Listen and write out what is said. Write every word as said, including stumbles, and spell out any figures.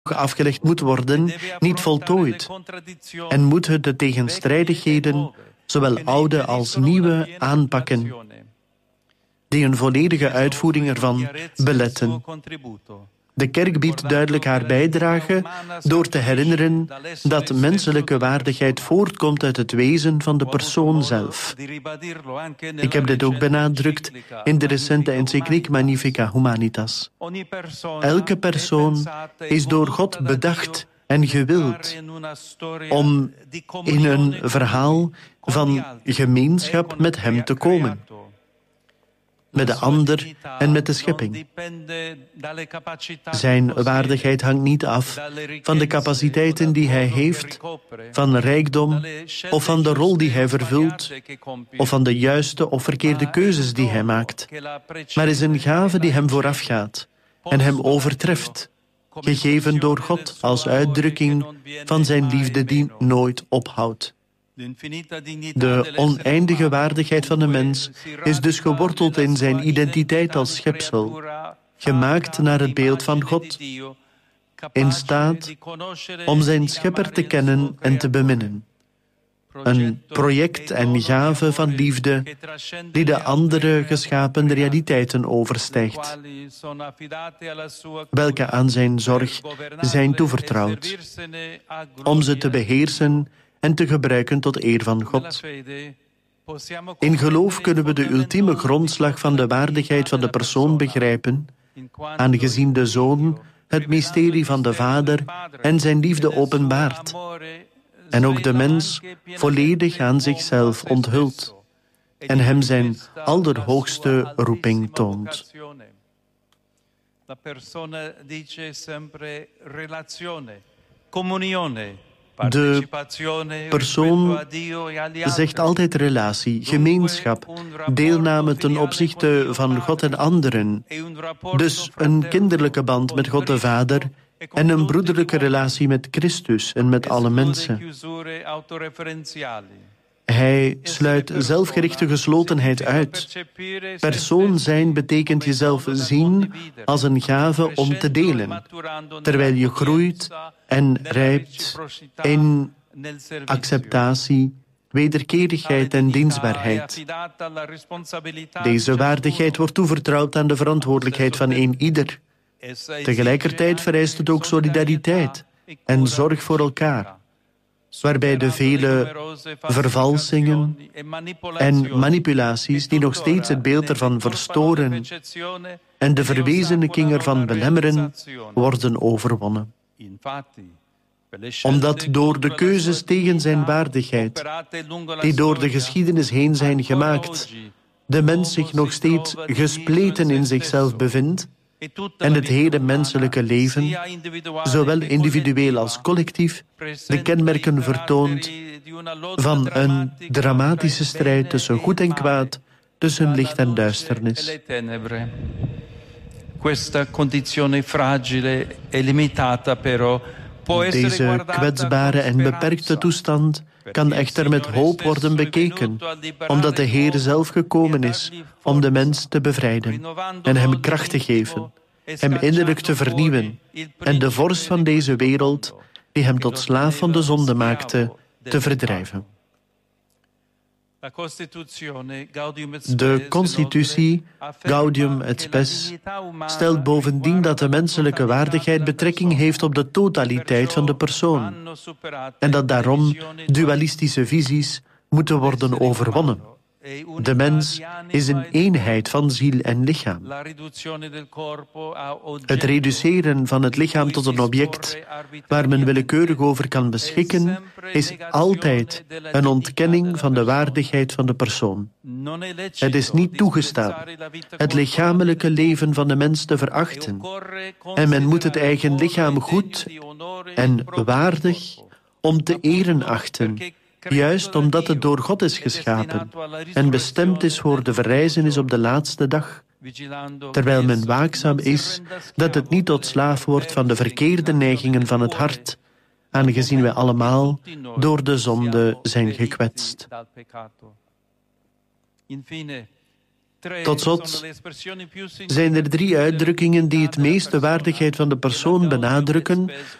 afgelegd moet worden, niet voltooid. En moet het de tegenstrijdigheden, zowel oude als nieuwe, aanpakken, die een volledige uitvoering ervan beletten. De kerk biedt duidelijk haar bijdrage door te herinneren dat menselijke waardigheid voortkomt uit het wezen van de persoon zelf. Ik heb dit ook benadrukt in de recente encycliek Magnificat Humanitas. Elke persoon is door God bedacht en gewild om in een verhaal van gemeenschap met hem te komen. Met de ander en met de schepping. Zijn waardigheid hangt niet af van de capaciteiten die hij heeft, van rijkdom of van de rol die hij vervult, of van de juiste of verkeerde keuzes die hij maakt, maar is een gave die hem voorafgaat en hem overtreft, gegeven door God als uitdrukking van zijn liefde die nooit ophoudt. De oneindige waardigheid van de mens is dus geworteld in zijn identiteit als schepsel, gemaakt naar het beeld van God, in staat om zijn schepper te kennen en te beminnen. Een project en gave van liefde die de andere geschapen realiteiten overstijgt, welke aan zijn zorg zijn toevertrouwd, om ze te beheersen en te gebruiken tot eer van God. In geloof kunnen we de ultieme grondslag van de waardigheid van de persoon begrijpen, aangezien de Zoon het mysterie van de Vader en zijn liefde openbaart, en ook de mens volledig aan zichzelf onthult en hem zijn allerhoogste roeping toont. De persoon zegt altijd relatie, gemeenschap, deelname ten opzichte van God en anderen. Dus een kinderlijke band met God de Vader en een broederlijke relatie met Christus en met alle mensen. Hij sluit zelfgerichte geslotenheid uit. Persoon zijn betekent jezelf zien als een gave om te delen, terwijl je groeit en rijpt in acceptatie, wederkerigheid en dienstbaarheid. Deze waardigheid wordt toevertrouwd aan de verantwoordelijkheid van een ieder. Tegelijkertijd vereist het ook solidariteit en zorg voor elkaar, waarbij de vele vervalsingen en manipulaties die nog steeds het beeld ervan verstoren en de verwezenlijking ervan belemmeren, worden overwonnen. Omdat door de keuzes tegen zijn waardigheid, die door de geschiedenis heen zijn gemaakt, de mens zich nog steeds gespleten in zichzelf bevindt, en het hele menselijke leven, zowel individueel als collectief, de kenmerken vertoont van een dramatische strijd tussen goed en kwaad, tussen licht en duisternis. Deze kwetsbare en beperkte toestand kan echter met hoop worden bekeken, omdat de Heer zelf gekomen is om de mens te bevrijden en hem kracht te geven, hem innerlijk te vernieuwen en de vorst van deze wereld, die hem tot slaaf van de zonde maakte, te verdrijven. De constitutie Gaudium et Spes stelt bovendien dat de menselijke waardigheid betrekking heeft op de totaliteit van de persoon en dat daarom dualistische visies moeten worden overwonnen. De mens is een eenheid van ziel en lichaam. Het reduceren van het lichaam tot een object waar men willekeurig over kan beschikken, is altijd een ontkenning van de waardigheid van de persoon. Het is niet toegestaan het lichamelijke leven van de mens te verachten, en men moet het eigen lichaam goed en waardig om te eren achten, juist omdat het door God is geschapen en bestemd is voor de verrijzenis op de laatste dag, terwijl men waakzaam is dat het niet tot slaaf wordt van de verkeerde neigingen van het hart, aangezien wij allemaal door de zonde zijn gekwetst. Tot slot zijn er drie uitdrukkingen die het meest de waardigheid van de persoon benadrukken,